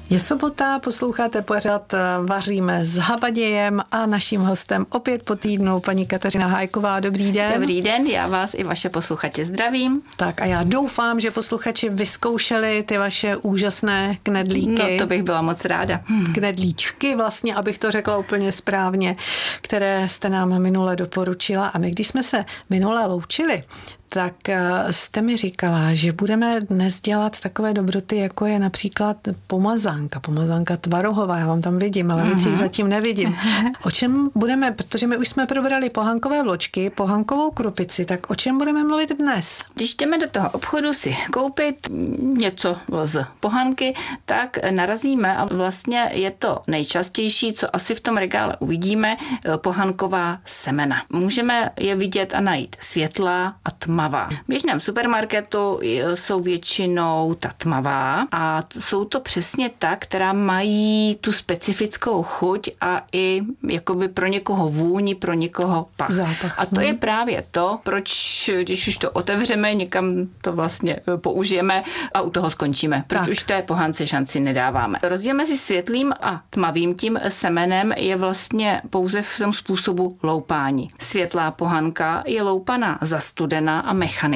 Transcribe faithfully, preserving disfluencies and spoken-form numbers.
Je sobota, posloucháte pořad Vaříme s Habadějem a naším hostem opět po týdnu paní Kateřina Hájková. Dobrý den. Dobrý den, já vás i vaše posluchače zdravím. Tak a já doufám, že posluchači vyzkoušeli ty vaše úžasné knedlíky. No to bych byla moc ráda. Knedlíčky vlastně, abych to řekla úplně správně, které jste nám minule doporučila. A my, když jsme se minule loučili, tak jste mi říkala, že budeme dnes dělat takové dobroty, jako je například pomazánka, pomazánka tvarohová, já vám tam vidím, ale víc jich zatím nevidím. O čem budeme, protože my už jsme probrali pohankové vločky, pohankovou krupici, tak o čem budeme mluvit dnes? Když jdeme do toho obchodu si koupit něco z pohanky, tak narazíme a vlastně je to nejčastější, co asi v tom regále uvidíme, pohanková semena. Můžeme je vidět a najít světlá a tmavá. V běžném supermarketu jsou většinou ta tmavá a jsou to přesně ta, která mají tu specifickou chuť a i jakoby pro někoho vůni, pro někoho pach. Zápach. A to je právě to, proč, když už to otevřeme, někam to vlastně použijeme a u toho skončíme. Proč tak. Už té pohance šanci nedáváme. Rozdíl mezi světlým a tmavým tím semenem je vlastně pouze v tom způsobu loupání. Světlá pohanka je loupaná zastudená a mechanicky.